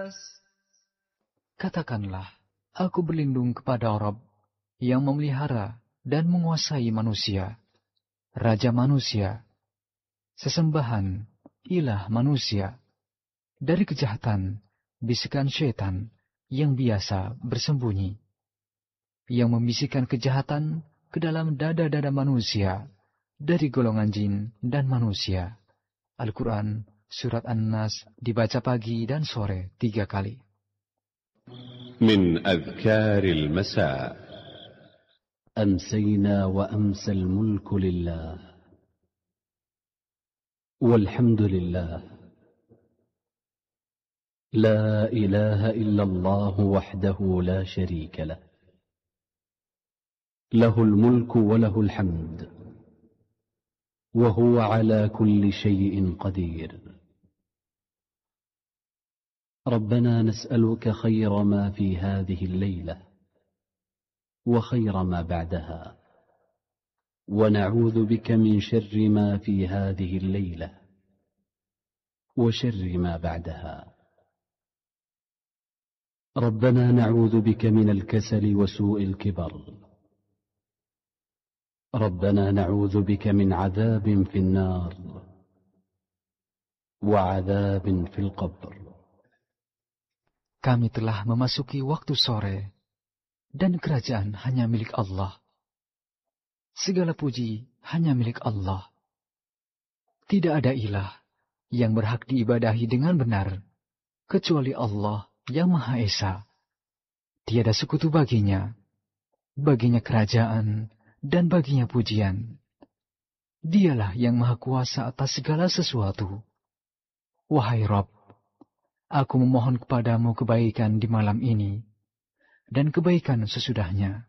Katakanlah, aku berlindung kepada Rabb yang memelihara dan menguasai manusia, Raja manusia, sesembahan, ilah manusia, dari kejahatan, bisikan syaitan yang biasa bersembunyi, yang membisikkan kejahatan ke dalam dada-dada manusia, dari golongan jin dan manusia. Al-Quran, Surat An-Nas, dibaca pagi dan sore 3 kali. من أذكار المساء. أمسينا وأمسى الملك لله والحمد لله لا إله إلا الله وحده لا شريك له له الملك وله الحمد وهو على كل شيء قدير ربنا نسألك خير ما في هذه الليلة وخير ما بعدها ونعوذ بك من شر ما في هذه الليلة وشر ما بعدها ربنا نعوذ بك من الكسل وسوء الكبر ربنا نعوذ بك من عذاب في النار وعذاب في القبر. Kami telah memasuki waktu sore, dan kerajaan hanya milik Allah. Segala puji hanya milik Allah. Tidak ada ilah yang berhak diibadahi dengan benar, kecuali Allah yang Maha Esa. Tiada sekutu baginya, baginya kerajaan, dan baginya pujian. Dialah yang Maha Kuasa atas segala sesuatu. Wahai Rabb, aku memohon kepadamu kebaikan di malam ini, dan kebaikan sesudahnya.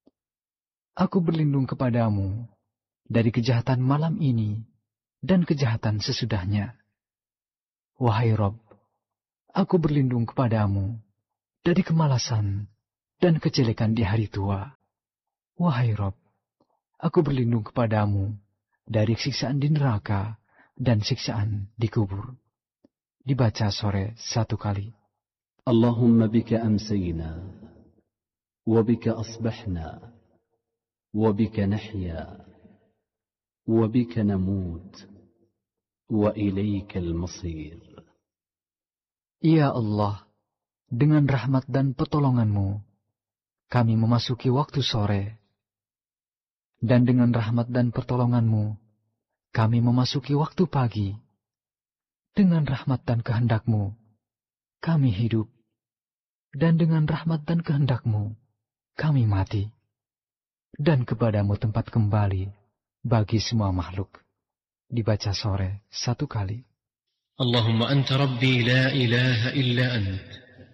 Aku berlindung kepadamu dari kejahatan malam ini, dan kejahatan sesudahnya. Wahai Rabb, aku berlindung kepadamu dari kemalasan dan kejelekan di hari tua. Wahai Rabb, aku berlindung kepadamu dari siksaan di neraka dan siksaan di kubur. Dibaca sore 1 kali. Allahumma bika amsayna, wa bika asbahna, wa bika nahya, wa bika namut, wa ilaikal masir. Ya Allah, dengan rahmat dan pertolongan-Mu, kami memasuki waktu sore. Dan dengan rahmat dan pertolongan-Mu, kami memasuki waktu pagi. Dengan rahmat dan kehendak-Mu, kami hidup. Dan dengan rahmat dan kehendak-Mu, kami mati. Dan kepadamu tempat kembali bagi semua makhluk. Dibaca sore 1 kali. Allahumma anta rabbi la ilaha illa ant.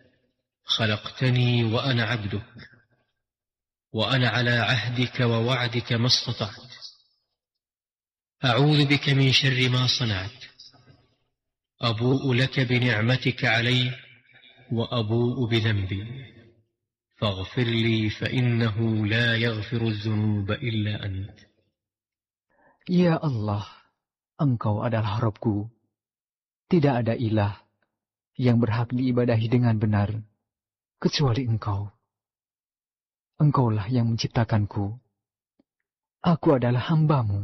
Khalaqtani wa ana abduk. Wa ana ala ahdika wa wa'dika mastata'at. A'udhu bika min syarri ma sana'at. أبوء لك بنعمتك علي وأبوء بذنبي فاغفر لي فإنه لا يغفر الذنوب إلا أنت. Ya Allah, Engkau adalah Rabbku. Tidak ada ilah yang berhak diibadahi dengan benar kecuali Engkau. Engkaulah yang menciptakanku. Aku adalah hamba-Mu.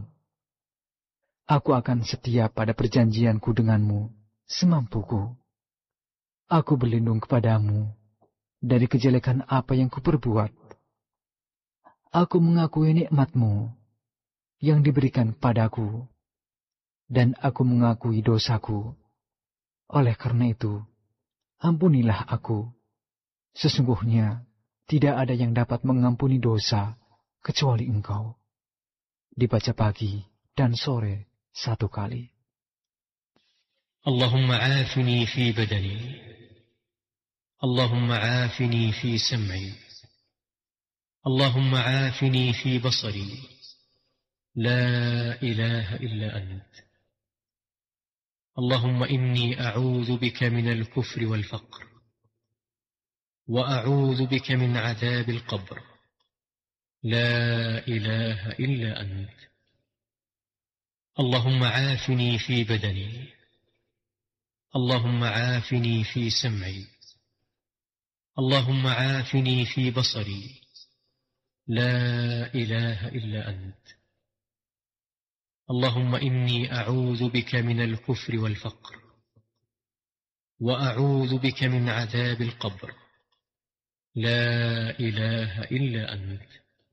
Aku akan setia pada perjanjianku denganmu semampuku. Aku berlindung kepadamu dari kejelekan apa yang kuperbuat. Aku mengakui nikmat-Mu yang diberikan padaku, dan aku mengakui dosaku. Oleh karena itu, ampunilah aku. Sesungguhnya tidak ada yang dapat mengampuni dosa kecuali Engkau. Dibaca pagi dan sore 1 kali. اللهم عافني في بدني اللهم عافني في سمعي اللهم عافني في بصري لا إله إلا أنت اللهم إني أعوذ بك من الكفر والفقر وأعوذ بك من عذاب القبر لا إله إلا أنت اللهم عافني في بدني اللهم عافني في سمعي اللهم عافني في بصري لا إله إلا أنت. اللهم إني أعوذ بك من الكفر والفقر، وأعوذ بك من عذاب القبر لا إله إلا أنت.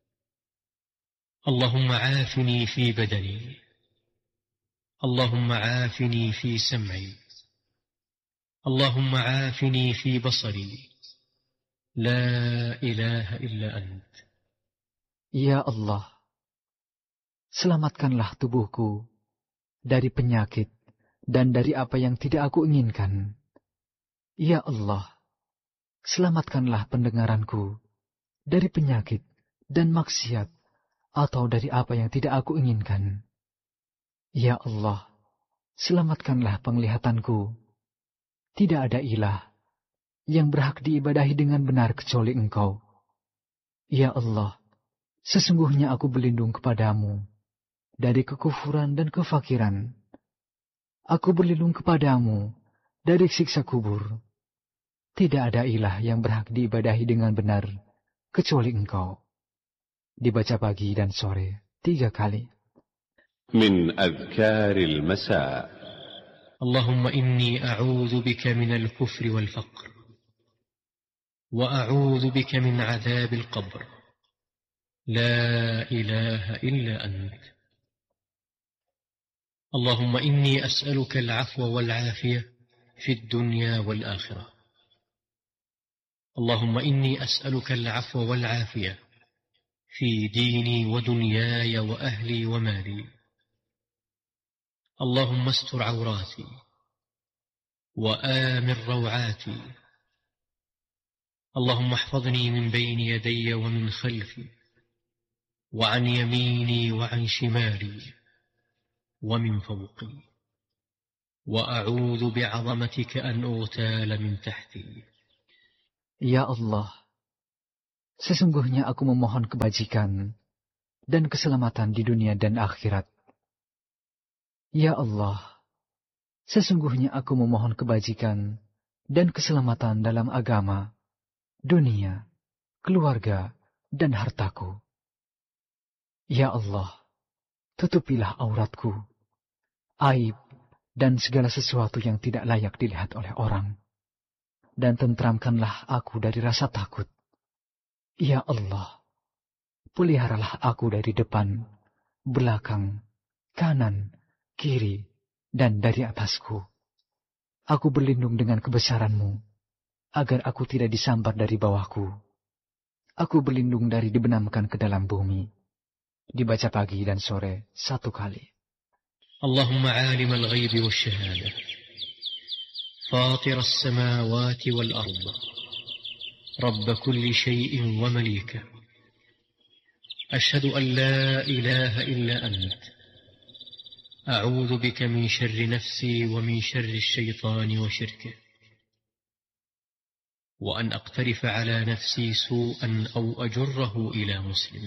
اللهم عافني في بدني، اللهم عافني في سمعي، اللهم عافني في بصري لا إله إلا أنت. Ya Allah, selamatkanlah tubuhku dari penyakit dan dari apa yang tidak aku inginkan. Ya Allah, selamatkanlah pendengaranku dari penyakit dan maksiat atau dari apa yang tidak aku inginkan. Ya Allah, selamatkanlah penglihatanku. Tidak ada ilah yang berhak diibadahi dengan benar kecuali Engkau. Ya Allah, sesungguhnya aku berlindung kepadamu dari kekufuran dan kefakiran. Aku berlindung kepadamu dari siksa kubur. Tidak ada ilah yang berhak diibadahi dengan benar kecuali Engkau. Dibaca pagi dan sore 3 kali. من أذكار المساء. اللهم إني أعوذ بك من الكفر والفقر، وأعوذ بك من عذاب القبر لا إله إلا أنت. اللهم إني أسألك العفو والعافية في الدنيا والآخرة. اللهم إني أسألك العفو والعافية في ديني ودنياي وأهلي ومالي. اللهم استر عوراتي وآمن روعاتي. اللهم احفظني من بين يدي ومن خلفي وعن يميني وعن شمالي ومن فوقي، وأعوذ بعظمتك أن أغتال من تحتي. Ya Allah, sesungguhnya aku memohon kebajikan dan keselamatan di dunia dan akhirat. Ya Allah, sesungguhnya aku memohon kebajikan dan keselamatan dalam agama, dunia, keluarga, dan hartaku. Ya Allah, tutupilah auratku, aib, dan segala sesuatu yang tidak layak dilihat oleh orang, dan tentramkanlah aku dari rasa takut. Ya Allah, peliharalah aku dari depan, belakang, kanan, kiri, dan dari atasku. Aku berlindung dengan kebesaran-Mu, agar aku tidak disambar dari bawahku. Aku berlindung dari dibenamkan ke dalam bumi. Dibaca pagi dan sore 1 kali. اللهم عالم الغيب والشهادة فاطر السماوات والأرض رب كل شيء ومليكه، أشهد أن لا إله إلا أنت، أعوذ بك من شر نفسي ومن شر الشيطان وشركه، وأن أقترف على نفسي سوءا أو أجره إلى مسلم.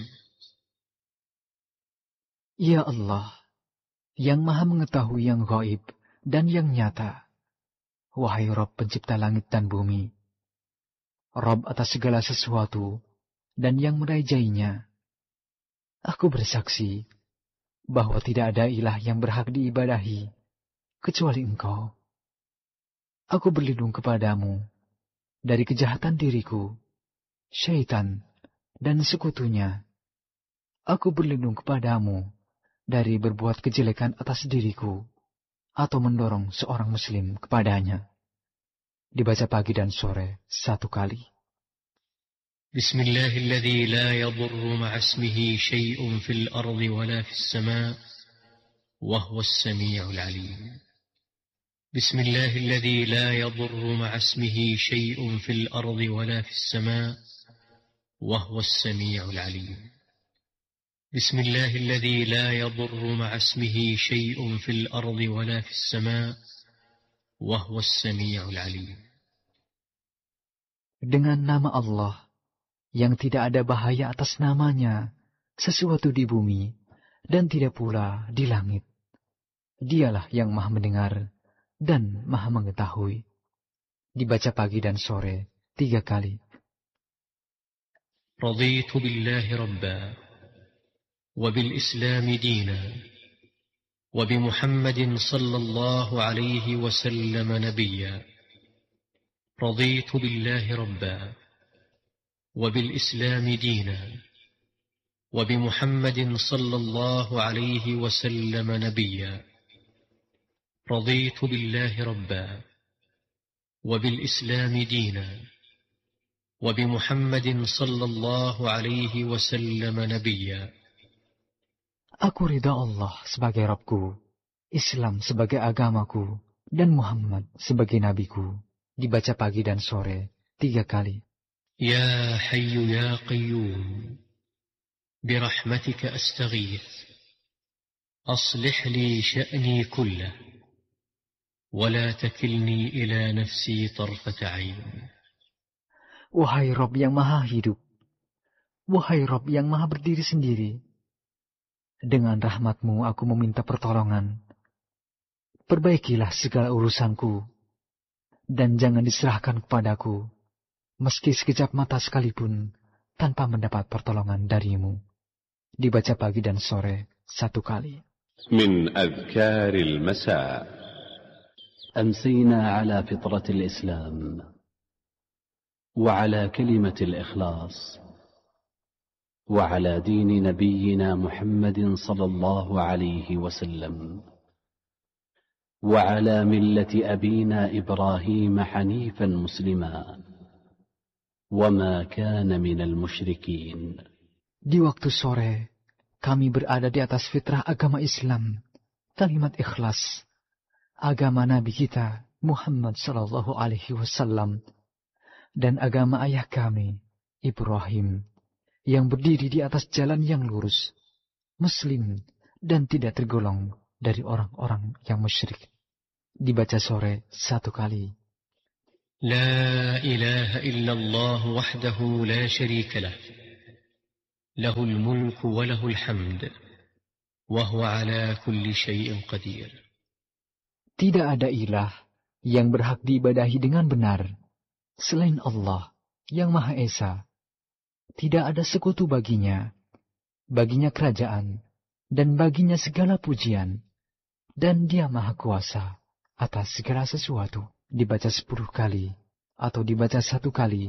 Ya Allah, yang maha mengetahui yang gaib dan yang nyata, wahai Rabb pencipta langit dan bumi, Rabb atas segala sesuatu dan yang merajainya, aku bersaksi bahwa tidak ada ilah yang berhak diibadahi kecuali Engkau. Aku berlindung kepadamu dari kejahatan diriku, syaitan, dan sekutunya. Aku berlindung kepadamu dari berbuat kejelekan atas diriku atau mendorong seorang muslim kepadanya. Dibaca pagi dan sore 1 kali. Bismillahilladzi la yadurru ma'asmihi syai'un fil ardi wala fis sama' wa huwas sami'ul 'alim. Bismillahilladzi la yadurru ma'asmihi syai'un fil ardi wala fis sama' wa huwas sami'ul 'alim. بسم الله الذي لا يضر مع اسمه شيء في الأرض ولا في السماء وهو السميع العليم. Dengan nama Allah yang tidak ada bahaya atas namanya sesuatu di bumi dan tidak pula di langit. Dialah yang maha mendengar dan maha mengetahui. Dibaca pagi dan sore 3 kali. رضيت بالله ربا وبالإسلام دينا وبمحمد صلى الله عليه وسلم نبيا. رضيت بالله ربا وبالإسلام دينا وبمحمد صلى الله عليه وسلم نبيا. رضيت بالله ربا وبالإسلام دينا وبمحمد صلى الله عليه وسلم نبيا. Aku ridha Allah sebagai Rabbku, Islam sebagai agamaku, dan Muhammad sebagai nabiku. Dibaca pagi dan sore 3 kali. Ya Hayyu Ya Qayyum, birahmatika astaghith, aslih li sya'ni kullah, wa la takilni ila nafsi tarfata 'ain. Wahai Rabb yang maha hidup, wahai Rabb yang maha berdiri sendiri, dengan rahmat-Mu aku meminta pertolongan. Perbaikilah segala urusanku, dan jangan diserahkan kepadaku, meski sekejap mata sekalipun, tanpa mendapat pertolongan dari-Mu. Dibaca pagi dan sore 1 kali. من أذكار المساء. أمسينا على فطرة الإسلام وعلى كلمة الإخلاص وعلى دين نبينا محمد صلى الله عليه وسلم وعلى ملة أبينا إبراهيم حنيفا مسلما وما كان من المشركين. Di waktu sore, kami berada di atas fitrah agama Islam, kalimat ikhlas, agama Nabi kita Muhammad sallallahu alaihi wasallam, dan agama ayah kami Ibrahim, yang berdiri di atas jalan yang lurus, Muslim, dan tidak tergolong dari orang-orang yang musyrik. Dibaca sore 1 kali. La ilaha illallah wahdahu la syarika lah, lahul mulku wa lahul hamd, wa huwa ala kulli syai'in qadir. Tidak ada ilah yang berhak diibadahi dengan benar selain Allah yang Maha Esa. Tidak ada sekutu baginya kerajaan, dan baginya segala pujian, dan Dia Maha Kuasa atas segala sesuatu. Dibaca 10 kali, atau dibaca 1 kali.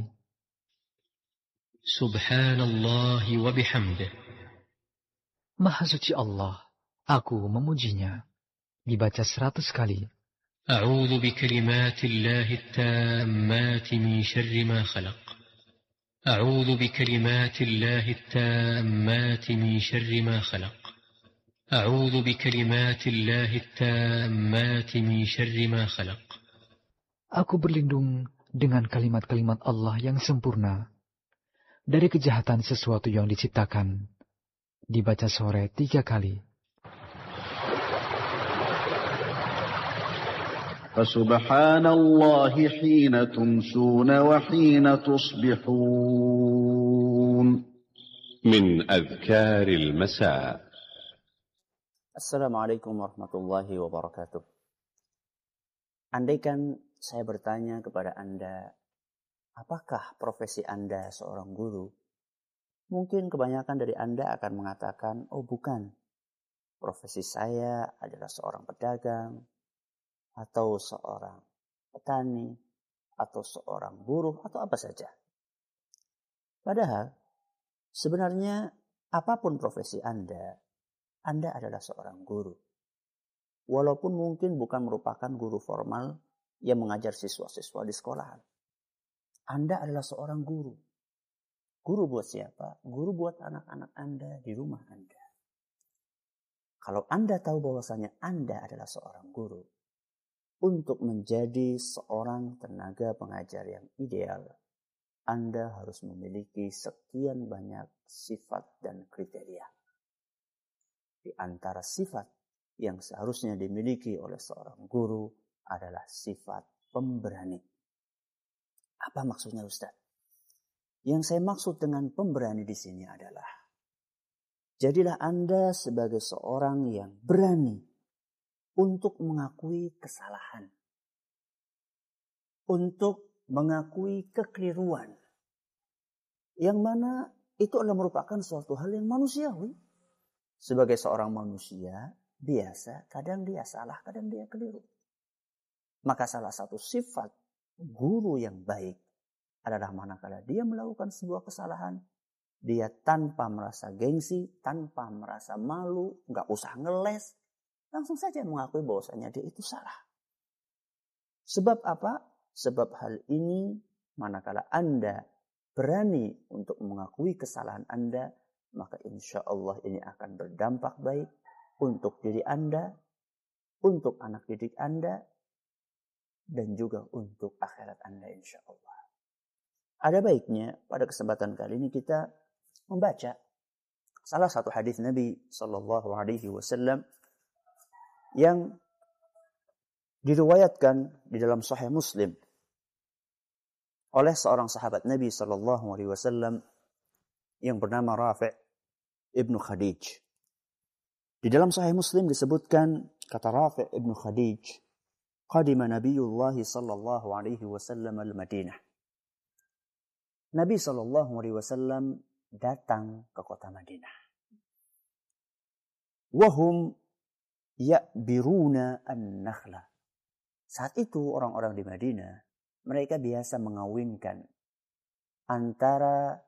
Subhanallah wa bihamdih. Maha suci Allah, aku memujinya. Dibaca 100 kali. A'udzu bikalimatillahi at-tammati min syarri ma khalaq. A'udzu bikalimatillahi at-tammati min syarri ma khalaq. A'udzu bikalimatillahi at-tammati min syarri ma khalaq. Aku berlindung dengan kalimat-kalimat Allah yang sempurna dari kejahatan sesuatu yang diciptakan. Dibaca sore 3 kali. Fasubhanallahi hina tumsuna wa hina tusbihun. من أذكار المساء. Assalamualaikum warahmatullahi wabarakatuh. Andaikan saya bertanya kepada Anda, apakah profesi Anda seorang guru? Mungkin kebanyakan dari Anda akan mengatakan, oh bukan, profesi saya adalah seorang pedagang, atau seorang petani, atau seorang buruh, atau apa saja. Padahal, sebenarnya apapun profesi Anda adalah seorang guru. Walaupun mungkin bukan merupakan guru formal yang mengajar siswa-siswa di sekolahan. Anda adalah seorang guru. Guru buat siapa? Guru buat anak-anak Anda di rumah Anda. Kalau Anda tahu bahwasanya Anda adalah seorang guru, untuk menjadi seorang tenaga pengajar yang ideal, Anda harus memiliki sekian banyak sifat dan kriteria. Di antara sifat yang seharusnya dimiliki oleh seorang guru adalah sifat pemberani. Apa maksudnya, Ustaz? Yang saya maksud dengan pemberani di sini adalah, jadilah Anda sebagai seorang yang berani untuk mengakui kesalahan, untuk mengakui kekeliruan, yang mana itu adalah merupakan suatu hal yang manusiawi. Sebagai seorang manusia, biasa, kadang dia salah, kadang dia keliru. Maka salah satu sifat guru yang baik adalah manakala dia melakukan sebuah kesalahan, dia tanpa merasa gengsi, tanpa merasa malu, nggak usah ngeles, langsung saja mengakui bahwasanya dia itu salah. Sebab apa? Sebab hal ini manakala Anda berani untuk mengakui kesalahan Anda, maka insya Allah ini akan berdampak baik untuk diri Anda, untuk anak didik Anda, dan juga untuk akhirat Anda insya Allah. Ada baiknya pada kesempatan kali ini kita membaca salah satu hadis Nabi Sallallahu Alaihi Wasallam yang diriwayatkan di dalam Sahih Muslim oleh seorang sahabat Nabi Sallallahu Alaihi Wasallam yang bernama Rafi' ibnu Khadij. Di dalam Sahih Muslim disebutkan kata Rafi' ibnu Khadij, "Qadima Nabiyullah Sallallahu Alaihi Wasallam al-Madinah." Nabi Sallallahu Alaihi Wasallam datang ke kota Madinah. Wahum ya'biruna an-nakhla. Saat itu orang-orang di Madinah, mereka biasa mengawinkan antara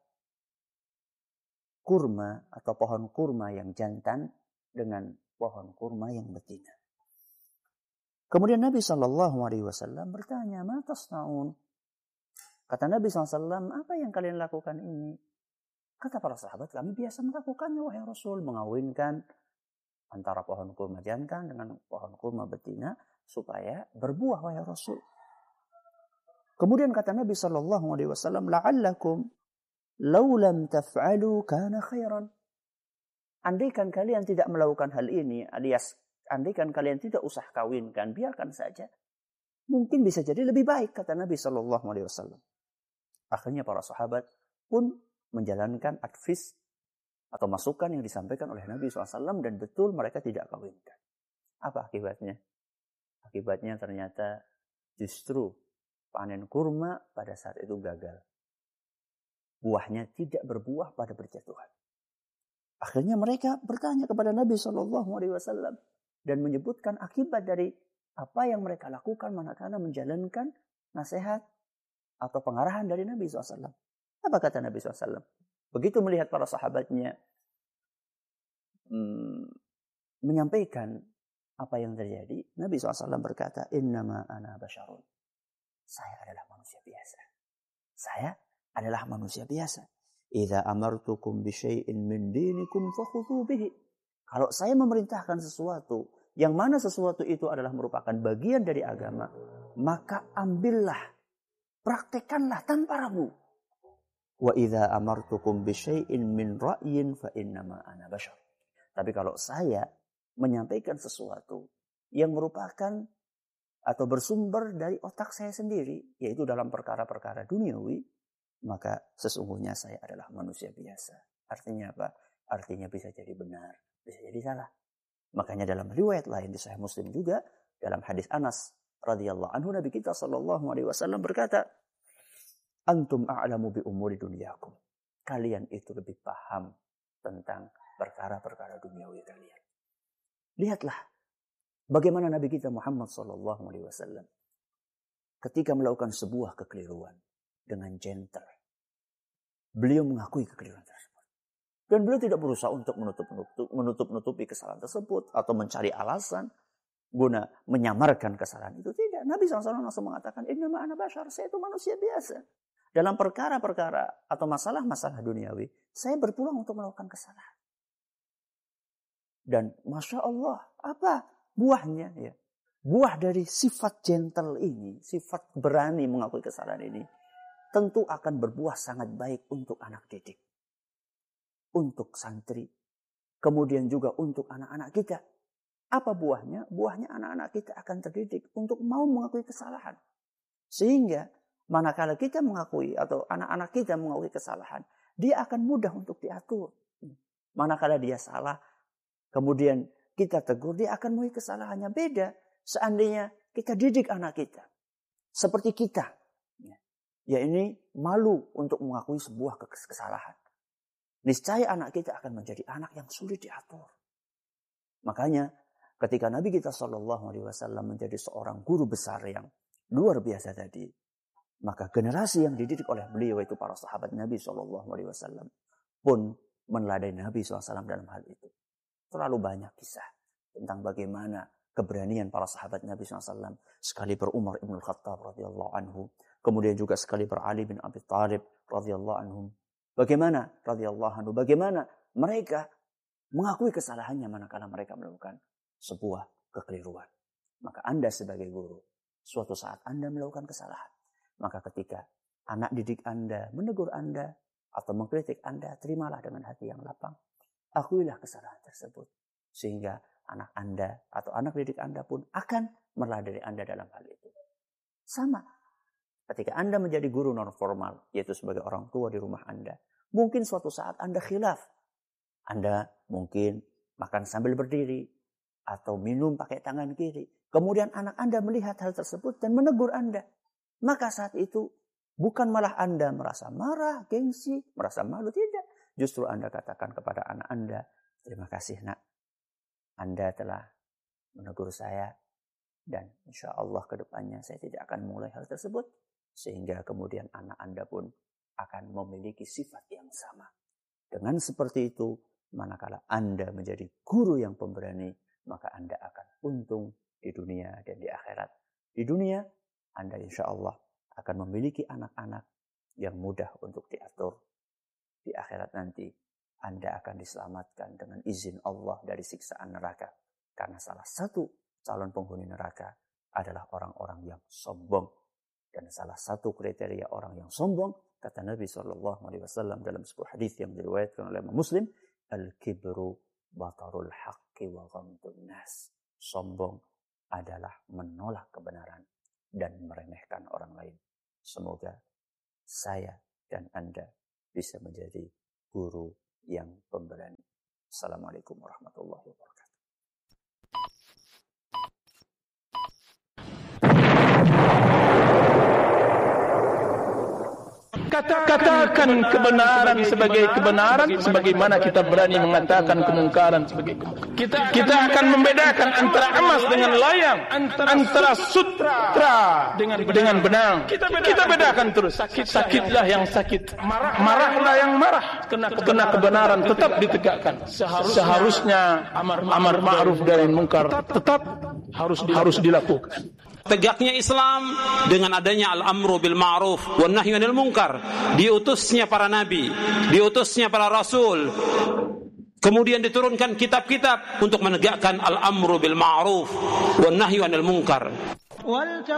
kurma atau pohon kurma yang jantan dengan pohon kurma yang betina. Kemudian Nabi SAW bertanya, "Ma tasna'un?" Kata Nabi SAW, "Apa yang kalian lakukan ini?" Kata para sahabat, "Kami biasa melakukannya, wahai Rasul, mengawinkan antara pohon kurma jantan dengan pohon kurma betina supaya berbuah, wahai Rasul." Kemudian kata Nabi SAW, "La'allakum law lam taf'alu kana khairan." Andaikan kalian tidak melakukan hal ini, alias andaikan kalian tidak usah kawinkan, biarkan saja, mungkin bisa jadi lebih baik, kata Nabi SAW. Akhirnya para sahabat pun menjalankan advice atau masukan yang disampaikan oleh Nabi SAW dan betul mereka tidak kawinkan. Apa akibatnya? Akibatnya ternyata justru panen kurma pada saat itu gagal. Buahnya tidak berbuah pada berjatuhan. Akhirnya mereka bertanya kepada Nabi SAW dan menyebutkan akibat dari apa yang mereka lakukan manakala menjalankan nasihat atau pengarahan dari Nabi SAW. Apa kata Nabi SAW? Begitu melihat para sahabatnya menyampaikan apa yang terjadi, Nabi SAW berkata, "Innama ana basyarun." Saya adalah manusia biasa. Saya adalah manusia biasa. Idza amartukum bi syai'in min dinikum fakhudhu bihi. Kalau saya memerintahkan sesuatu, yang mana sesuatu itu adalah merupakan bagian dari agama, maka ambillah, praktekanlah tanpa ragu. Wa idza amartukum bi syai'in min ra'yin fa innama ana basyar. Tapi kalau saya menyampaikan sesuatu yang merupakan atau bersumber dari otak saya sendiri, yaitu dalam perkara-perkara duniawi, maka sesungguhnya saya adalah manusia biasa. Artinya apa? Artinya bisa jadi benar, bisa jadi salah. Makanya dalam riwayat lain di Sahih Muslim juga, dalam hadis Anas radhiyallahu anhu, Nabi kita sallallahu alaihi wasallam berkata, "Antum a'lamu bi umuri dunyakum." Kalian itu lebih paham tentang perkara-perkara duniawi kalian. Lihatlah bagaimana Nabi kita Muhammad sallallahu alaihi wasallam ketika melakukan sebuah kekeliruan dengan gentle. Beliau mengakui kekeliruan tersebut. Dan beliau tidak berusaha untuk menutup-nutupi kesalahan tersebut atau mencari alasan guna menyamarkan kesalahan itu. Tidak. Nabi SAW langsung mengatakan, "Innama ana basyar." Saya itu manusia biasa. Dalam perkara-perkara atau masalah-masalah duniawi, saya berpeluang untuk melakukan kesalahan. Dan Masya Allah, apa buahnya? Ya. Buah dari sifat gentle ini, sifat berani mengakui kesalahan ini, tentu akan berbuah sangat baik untuk anak didik, untuk santri, kemudian juga untuk anak-anak kita. Apa buahnya? Buahnya anak-anak kita akan terdidik untuk mau mengakui kesalahan. Sehingga manakala kita mengakui atau anak-anak kita mengakui kesalahan, dia akan mudah untuk diatur. Manakala dia salah, kemudian kita tegur, dia akan mengakui kesalahannya. Beda seandainya kita didik anak kita seperti kita, ya ini malu untuk mengakui sebuah kesalahan. niscaya anak kita akan menjadi anak yang sulit diatur. Makanya ketika Nabi kita SAW menjadi seorang guru besar yang luar biasa tadi, maka generasi yang dididik oleh beliau itu para sahabat Nabi SAW pun meneladani Nabi SAW dalam hal itu. Terlalu banyak kisah tentang bagaimana keberanian para sahabat Nabi SAW. Sekali berUmar ibn Khattab radhiyallahu anhu, kemudian juga sekali berAli bin Abi Thalib radhiyallahu anhum. Bagaimana mereka mengakui kesalahannya manakala mereka melakukan sebuah kekeliruan. Maka Anda sebagai guru, suatu saat Anda melakukan kesalahan, maka ketika anak didik Anda menegur Anda atau mengkritik Anda, terimalah dengan hati yang lapang. Akuilah kesalahan tersebut. Sehingga anak Anda atau anak didik Anda pun akan meneladani Anda dalam hal itu. Sama. Ketika Anda menjadi guru non formal, yaitu sebagai orang tua di rumah Anda, mungkin suatu saat Anda khilaf. Anda mungkin makan sambil berdiri atau minum pakai tangan kiri. Kemudian anak Anda melihat hal tersebut dan menegur Anda. Maka saat itu bukan malah Anda merasa marah, gengsi, merasa malu. Tidak. Justru Anda katakan kepada anak Anda, terima kasih nak. Anda telah menegur saya. Dan insya Allah ke depannya saya tidak akan mulai hal tersebut. Sehingga kemudian anak Anda pun akan memiliki sifat yang sama. Dengan seperti itu, manakala Anda menjadi guru yang pemberani, maka Anda akan untung di dunia dan di akhirat. Di dunia, Anda insya Allah akan memiliki anak-anak yang mudah untuk diatur. Di akhirat nanti, Anda akan diselamatkan dengan izin Allah dari siksaan neraka. Karena salah satu calon penghuni neraka adalah orang-orang yang sombong. Dan salah satu kriteria orang yang sombong, kata Nabi SAW dalam sebuah hadis yang diriwayatkan oleh Imam Muslim, al-kibru batarul haqqi wa ghamdun nas. Sombong adalah menolak kebenaran dan meremehkan orang lain. Semoga saya dan Anda bisa menjadi guru yang pemberani. Assalamualaikum warahmatullahi wabarakatuh. Katakan kebenaran sebagai kebenaran, sebagaimana kita berani mengatakan kemungkaran sebagai kemungkaran. Kita akan membedakan antara emas dengan layang, antara sutra dengan benang. Kita bedakan terus. Sakitlah yang sakit, marahlah yang marah. Kena kebenaran tetap ditegakkan. Seharusnya amar ma'ruf dari munkar tetap harus dilakukan. Tegaknya Islam dengan adanya al-amru bil ma'ruf wan nahyi 'anil munkar, diutusnya para nabi, diutusnya para rasul, kemudian diturunkan kitab-kitab untuk menegakkan al-amru bil ma'ruf wan nahyi 'anil munkar.